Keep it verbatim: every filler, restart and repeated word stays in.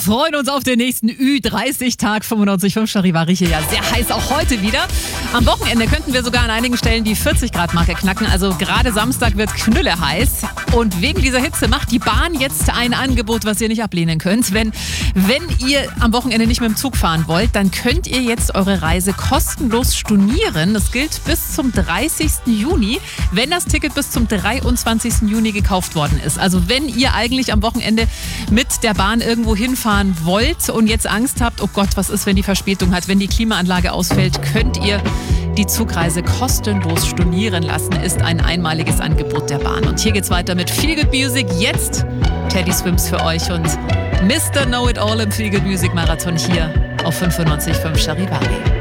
freuen uns auf den nächsten Ü dreißig Tag fünfundneunzig Komma fünf Charivari hier. Ja, sehr heiß auch heute wieder. Am Wochenende könnten wir sogar an einigen Stellen die vierzig Grad Marke knacken. Also gerade Samstag wird knülle heiß. Und wegen dieser Hitze macht die Bahn jetzt ein Angebot, was ihr nicht ablehnen könnt. Wenn, wenn ihr am Wochenende nicht mit dem Zug fahren wollt, dann könnt ihr jetzt eure Reise kostenlos stornieren. Das gilt bis zum dreißigsten Juni, wenn das Ticket bis zum dreiundzwanzigsten Juni gekauft worden ist. Also wenn ihr eigentlich am Wochenende mit der Bahn irgendwo hinfahren wollt und jetzt Angst habt, oh Gott, was ist, wenn die Verspätung hat, wenn die Klimaanlage ausfällt, könnt ihr die Zugreise kostenlos stornieren lassen. Ist ein einmaliges Angebot der Bahn. Und hier geht's weiter mit Feel Good Music. Jetzt Teddy Swims für euch und Mister Know It All im Feel Good Music Marathon hier auf fünfundneunzig Komma fünf Charivari.